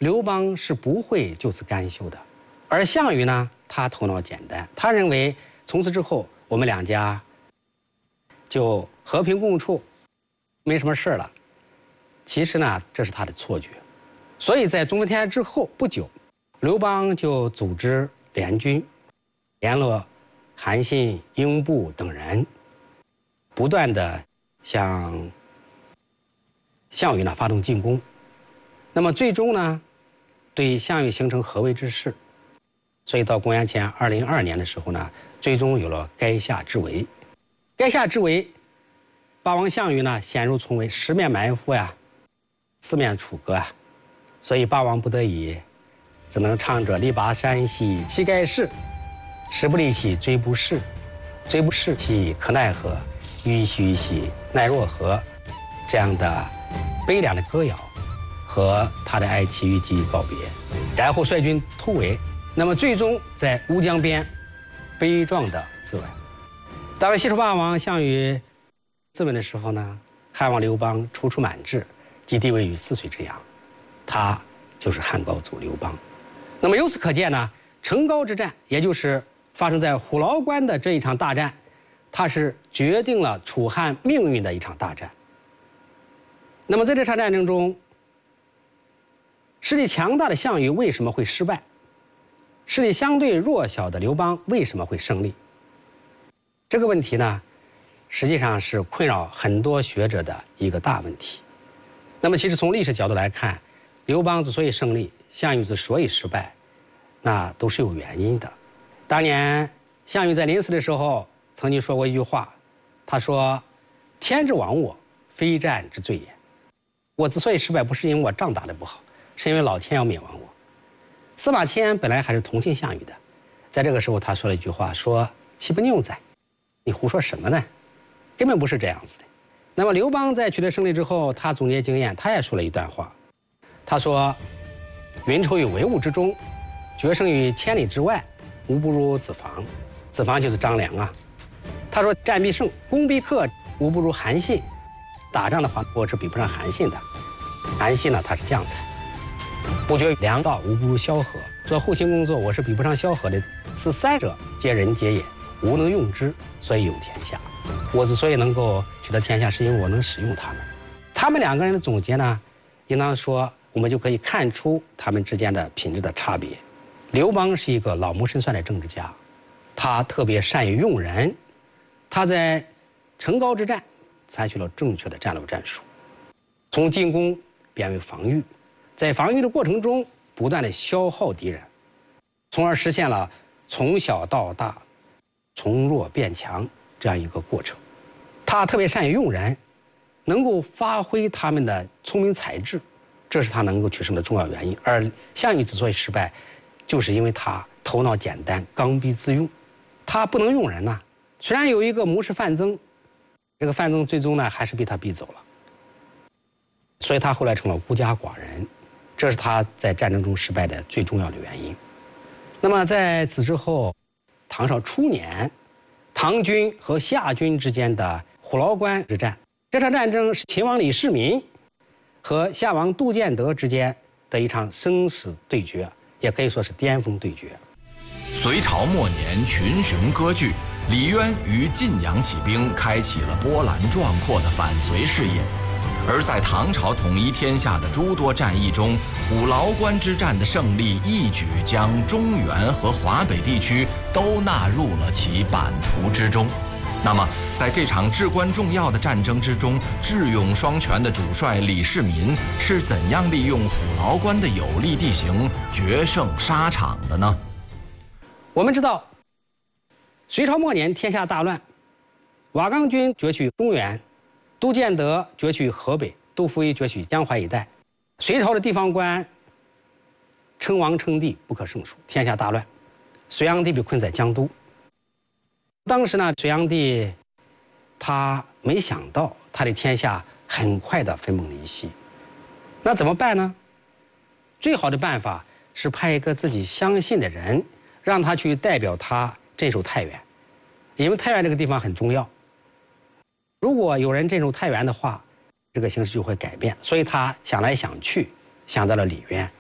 刘邦是不会就此干休的。而项羽呢，他头脑简单，他认为从此之后我们两家就和平共处，没什么事了。其实呢，这是他的错觉。所以在中分天下之后不久，刘邦就组织联军，联络韩信、英布等人，不断的向项羽呢发动进攻。那么最终呢，对项羽形成合围之势。所以到公元前202年的时候呢，最终有了垓下之围。垓下之围，霸王项羽呢陷入重围，十面埋伏呀，四面楚歌啊，所以霸王不得已，只能唱着力拔山兮气盖世，时不利兮骓不逝，骓不逝兮可奈何，虞兮虞兮奈若何，这样的悲凉的歌谣和他的爱妻虞姬告别，然后率军突围。那么最终在乌江边悲壮的自刎。当西楚霸王项羽自刎的时候呢，汉王刘邦踌躇满志，及地位于泗水之阳，他就是汉高祖刘邦。那么由此可见呢，成皋之战，也就是发生在虎牢关的这一场大战，它是决定了楚汉命运的一场大战。那么在这场战争中，实力强大的项羽为什么会失败？势力相对弱小的刘邦为什么会胜利？这个问题呢，实际上是困扰很多学者的一个大问题。那么其实从历史角度来看，刘邦之所以胜利，项羽之所以失败，那都是有原因的。当年项羽在临死的时候曾经说过一句话，他说：“天之亡我，非战之罪也。我之所以失败，不是因为我仗打得不好，是因为老天要灭亡我。”司马迁本来还是同情项羽的，在这个时候他说了一句话，说：“岂不拗哉？你胡说什么呢？根本不是这样子的。”那么刘邦在取得胜利之后，他总结经验，他也说了一段话，他说：“运筹于帷幄之中，决胜于千里之外，无不如子房。”子房就是张良啊。他说：“战必胜，攻必克，无不如韩信。打仗的话，我是比不上韩信的。韩信呢，他是将才。不决良道，无不如萧何。做后勤工作，我是比不上萧何的。此三者，皆人皆也，吾能用之，所以有天下。我之所以能够取得天下，是因为我能使用他们。他们两个人的总结呢，应当说，我们就可以看出他们之间的品质的差别。刘邦是一个老谋深算的政治家，他特别善于用人，他在成皋之战采取了正确的战略战术，从进攻变为防御。在防御的过程中，不断的消耗敌人，从而实现了从小到大、从弱变强这样一个过程。他特别善于用人，能够发挥他们的聪明才智，这是他能够取胜的重要原因。而项羽之所以失败，就是因为他头脑简单、刚愎自用，他不能用人呐。虽然有一个谋士范增，这个范增最终呢还是被他逼走了，所以他后来成了孤家寡人。这是他在战争中失败的最重要的原因。那么在此之后，唐朝初年，唐军和夏军之间的虎牢关之战，这场战争是秦王李世民和夏王杜建德之间的一场生死对决，也可以说是巅峰对决。 隋朝末年，群雄割据，李渊于晋阳起兵，开启了波澜壮阔的反隋事业。而在唐朝统一天下的诸多战役中，虎牢关之战的胜利一举将中原和华北地区都纳入了其版图之中。那么，在这场至关重要的战争之中，智勇双全的主帅李世民是怎样利用虎牢关的有利地形决胜沙场的呢？ 我们知道，隋朝末年天下大乱，瓦岗军攫取中原，杜建德攫取河北，杜伏羲攫取江淮一带。隋朝的地方官称王称帝，不可胜数，天下大乱。隋炀帝被困在江都。当时呢，隋炀帝他没想到他的天下很快的分崩离析，那怎么办呢？最好的办法是派一个自己相信的人，让他去代表他镇守太原，因为太原这个地方很重要。如果有人镇守太原的话，这个形势就会改变。所以他想来想去，想到了李渊。